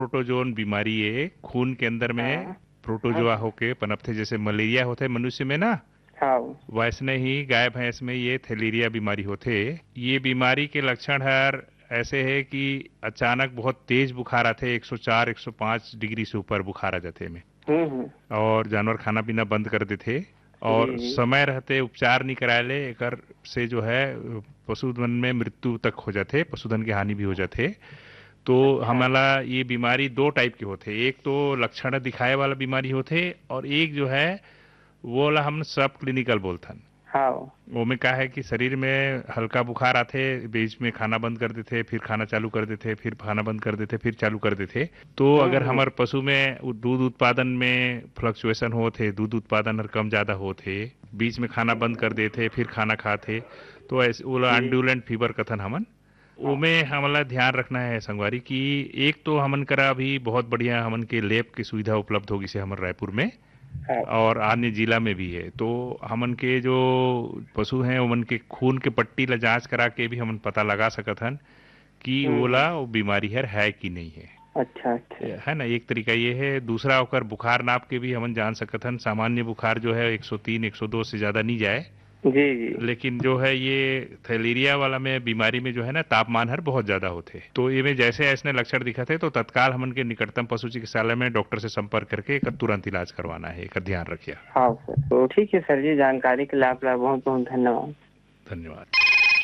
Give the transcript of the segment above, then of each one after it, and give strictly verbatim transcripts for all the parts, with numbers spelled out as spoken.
Protozoan बीमारी है खून के अंदर में। हाँ हाँ प्रोटोजोआ होके पनपथे, जैसे मलेरिया होता है मनुष्य में ना, हाँ वैसने ही गाय भैंस में ये थैलेरिया बीमारी होते। ये बीमारी के लक्षण हर ऐसे है कि अचानक बहुत तेज बुखार आते, एक सौ चार एक सौ पाँच डिग्री से ऊपर बुखार आ जाते में। हम्म हम्म। और जानवर खाना पीना बंद कर देते। जी और जी। समय रहते उपचार नहीं कराए एकर से जो है पशुधन में मृत्यु तक हो जाते, पशुधन की हानि भी हो जाते। तो अच्छा। हमारा ये बीमारी दो टाइप के होते, एक तो लक्षण दिखाए वाला बीमारी होते, और एक जो है वो ला हम सब क्लिनिकल बोलथन। हाँ। वो में क्या है कि शरीर में हल्का बुखार आते, बीच में खाना बंद कर देते, फिर खाना चालू कर देते, फिर खाना बंद कर देते, फिर चालू कर देते। तो हम्म अगर हम्म। हमारे पशु में उ- दूध उत्पादन में फ्लक्चुएशन हो थे, दूध उत्पादन और कम ज्यादा हो थे, बीच में खाना बंद कर देते फिर खाना खाते, तो ऐसे वो जी। अंडुलेंट फीवर कथन हमन। उमे हमला ध्यान रखना है संगवारी कि एक तो हमन करा अभी बहुत बढ़िया हमन के लैब की सुविधा उपलब्ध होगी से हमन रायपुर में, हाँ। और अन्य जिला में भी है। तो हमन के जो पशु हैं उमन के खून के पट्टी ला जांच करा के भी हमन पता लगा सकत हन कि हम्म हम्म। ओला वो बीमारी है, है कि नहीं है। अच्छा अच्छा। ये है ना, एक तरीका ये है। दूसरा ओकर बुखार नाप के भी हमन जान सकत हन। सामान्य बुखार जो है एक सौ तीन एक सौ दो से ज्यादा नहीं जाए, जी जी। लेकिन जो है ये थैलेरिया वाला में बीमारी में जो है ना तापमान हर बहुत ज्यादा होते। तो ये में जैसे ऐसे लक्षण दिखते तो तत्काल हमन के निकटतम पशु चिकित्सालय में डॉक्टर से संपर्क करके एकर तुरंत इलाज करवाना है, एकर ध्यान रखिए। हाँ सर, तो ठीक है सर जी, जानकारी के लिए आपका बहुत बहुत धन्यवाद। धन्यवाद।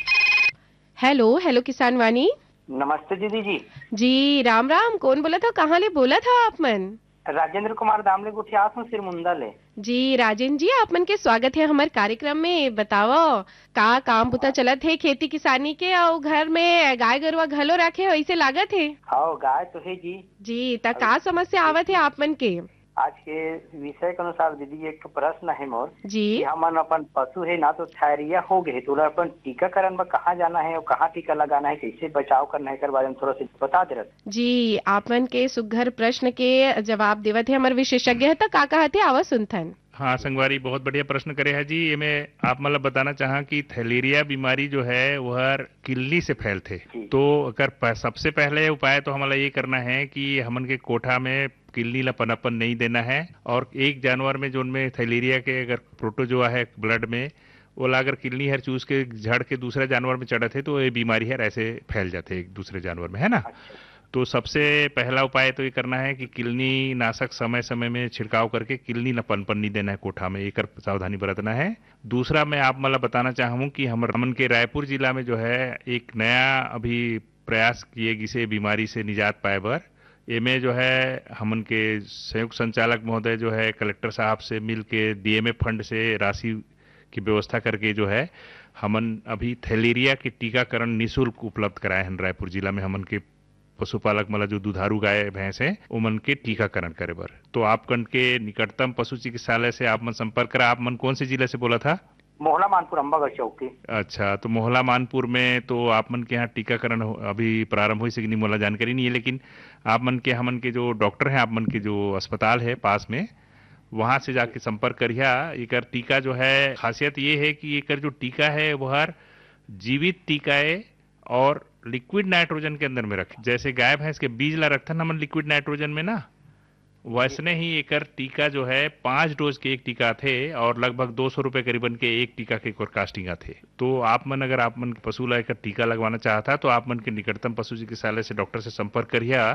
हेलो हेलो किसान वानी। नमस्ते दीदी जी। जी राम राम, कौन बोला था, कहाँ ले बोला था आप मन? राजेंद्र कुमार दामले गुठियास हूँ, सिरमुंदा ले। जी राजेंद्र जी, आप मन के स्वागत है हमारे कार्यक्रम में। बताओ का काम बुता चलत है खेती किसानी के, और घर में गाय गरुआ घलो रखे हो ऐसे लागत है? हाँ गाय तो है जी। जी त अब का समस्या आवत है आप मन के? आज के विषय के अनुसार दीदी एक प्रश्न है मोर जी कि हमन अपन पशु है ना तो थायरिया हो गए तो ओला अपन टीकाकरण में कहाँ जाना है और कहाँ टीका लगाना है, कैसे बचाव करना है, कर बारे में थोड़ा सा बता दे रहे। जी, आप मन के सुघर प्रश्न के जवाब देवत है हमारे विशेषज्ञ है, तो का कहते आवा सुनथन। हाँ संगवारी, बहुत बढ़िया प्रश्न करे है जी। ये मैं आप मतलब बताना चाहा कि थैलेरिया बीमारी जो है वह किल्ली से फैलते। तो अगर प- सबसे पहले उपाय तो हमारा ये करना है कि हमन के कोठा में किल्ली ला पनपन नहीं देना है। और एक जानवर में जो उनमें थैलेरिया के अगर प्रोटोजोआ है ब्लड में, वो ला अगर किल्ली हर चूस के झड़ के दूसरे जानवर में चढ़त है तो ये बीमारी है ऐसे फैल जाते एक दूसरे जानवर में, है ना। तो सबसे पहला उपाय तो ये करना है कि किलनी नाशक समय समय में छिड़काव करके किलनी न पनपन नहीं देना है कोठा में, एक सावधानी बरतना है। दूसरा मैं आप मतलब बताना चाहूँ कि हम हमन के रायपुर जिला में जो है एक नया अभी प्रयास किए गिसे बीमारी से निजात पाए बर। एमे जो है हमन के संयुक्त संचालक महोदय जो है कलेक्टर साहब से मिल के डीएमए फंड से राशि की व्यवस्था करके जो है हमन अभी थैलेरिया के टीकाकरण निःशुल्क उपलब्ध कराए हैं रायपुर जिला में। हमन के पशुपालक मतलब जो दुधारू गाय भैंस है उमन के टीकाकरण करे बर। तो आप कन के निकटतम पशु चिकित्सालय से आप मन संपर्क करा। आप मन कौन से जिले से बोला था? मोहला मानपुर अम्बागढ़ चौकी। अच्छा, तो मोहला मानपुर में तो आप मन के यहाँ टीकाकरण हो- अभी प्रारंभ हुई से कि नहीं मोला जानकारी नहीं है, लेकिन आप मन के हमन के जो डॉक्टर हैं, आप मन के जो अस्पताल है पास में, वहां से जाके संपर्क करिया। एकर टीका जो है खासियत ये है कि एकर जो टीका है वह जीवित टीका है और लिक्विड नाइट्रोजन के अंदर में रखे। जैसे गाय भैंस के बीज ला रखथन हमन लिक्विड नाइट्रोजन में ना, वैसने ही एकर टीका जो है पांच डोज के एक टीका थे और लगभग दो सौ रुपए करीबन के एक टीका के कास्टिंग थे। तो आप मन अगर आप मन के पशु ला एकर टीका लगवाना चाहता तो आप मन के निकटतम पशु चिकित्सालय से डॉक्टर से संपर्क करिया,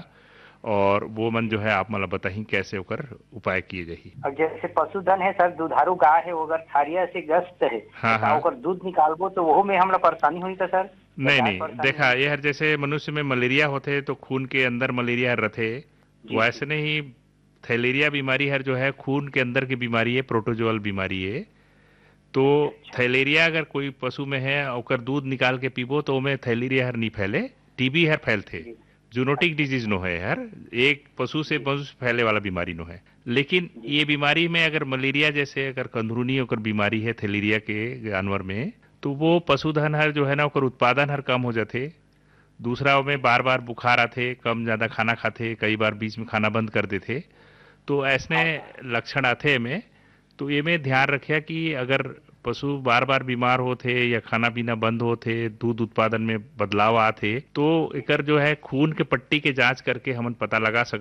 और वो मन जो है आप मतलब बताही कैसे ओकर उपाय किए जाही। अब जैसे पशुधन है सर, दुधारू गाय है वो अगर थायरिया से ग्रस्त है हाँ तो हाँ। ओकर दूध निकालबो तो वो में हमला परेशानी हुई था सर? नहीं क्या नहीं, परेशानी देखा हुई? ये हर जैसे मनुष्य में मलेरिया होते तो खून के अंदर मलेरिया रहते, जी, वैसे ही थैलेरिया बीमारी हर जो है खून के अंदर की बीमारी है, प्रोटोजोअल बीमारी है। तो थैलेरिया अगर कोई पशु में है ओकर दूध निकाल के पीबो तो में थैलेरिया हर नहीं फैले, टीबी हर फैलते। जूनोटिक डिजीज नो है हर, एक पशु से पशु से फैले वाला बीमारी नो है। लेकिन ये बीमारी में अगर मलेरिया जैसे अगर कंदरूनी ओकर बीमारी है थैलेरिया के जानवर में, तो वो पशुधन हर जो है ना ओकर उत्पादन हर कम हो जाते। दूसरा में बार बार बुखार आते, कम ज्यादा खाना खाते, कई बार बीच में खाना बंद कर देते। तो ऐसने लक्षण आते में, तो ये में ध्यान रखिए कि अगर पशु बार बार बीमार होते या खाना पीना बंद होते, दूध उत्पादन में बदलाव आते, तो एकर जो है खून के पट्टी के जांच करके हमन पता लगा सकत